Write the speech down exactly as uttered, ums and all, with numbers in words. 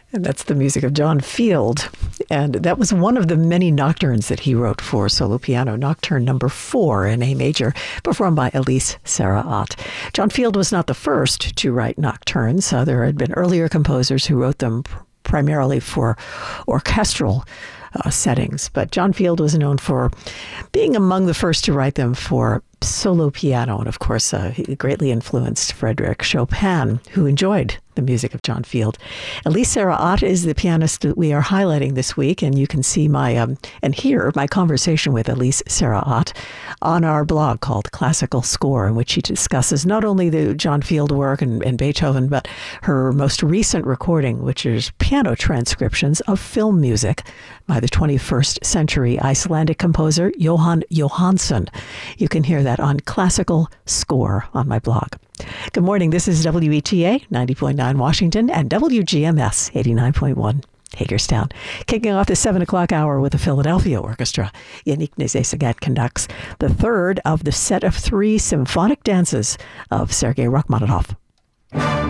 And that's the music of John Field. And that was one of the many nocturnes that he wrote for solo piano, Nocturne number four in A major, performed by Elise Sarah Ott. John Field was not the first to write nocturnes. Uh, there had been earlier composers who wrote them pr- primarily for orchestral uh, settings. But John Field was known for being among the first to write them for solo piano. And of course, uh, he greatly influenced Frédéric Chopin, who enjoyed the music of John Field. Elise Sarah Ott is the pianist that we are highlighting this week, and you can see my um, and hear my conversation with Elise Sarah Ott on our blog called Classical Score, in which she discusses not only the John Field work and, and Beethoven, but her most recent recording, which is piano transcriptions of film music by the twenty-first century Icelandic composer Jóhann Jóhannsson. You can hear that on Classical Score on my blog. Good morning. This is W E T A ninety point nine Washington and W G M S eighty-nine point one Hagerstown. Kicking off the seven o'clock hour with the Philadelphia Orchestra. Yannick Nézet-Séguin conducts the third of the set of three symphonic dances of Sergei Rachmaninoff.